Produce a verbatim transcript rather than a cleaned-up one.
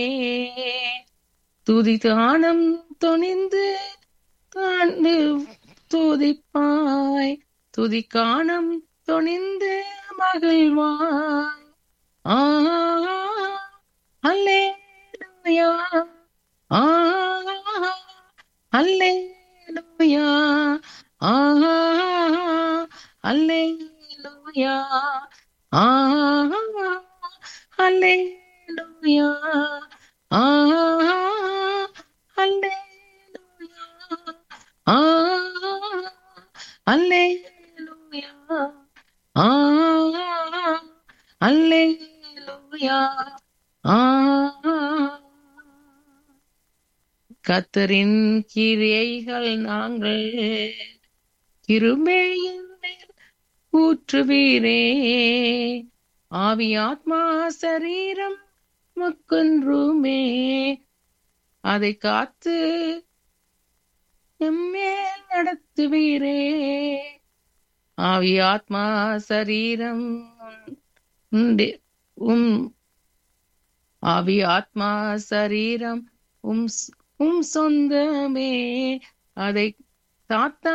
துதி தானம் துணிந்து தாண்டு துதிப்பாய், துதி காணம் துணிந்து மகிழ்வாய். ஆ அல்லேலூயா, ஆ அல்லேலூயா, ஆ அல்லேலூயா, ஆ அல்லேலூயா, ஆ அல்லேலூயா, ஆ அல்லேலூயா, ஆ அல்லேலூயா, ஆ. கர்த்தரின் கிரியைகள் நாங்கள் கிருபையின் மேல் ஊற்றுவீரே. ஆவி ஆத்மா சரீரம் முக்கொன்றுமே அதை காத்து எம்மேல் நடத்துவீரே. ஆவி ஆத்மா சரீரம் உண்டு- உம் ஆவி ஆத்மா சரீரம் உம் உம் சொந்தமே அதை தாத்தா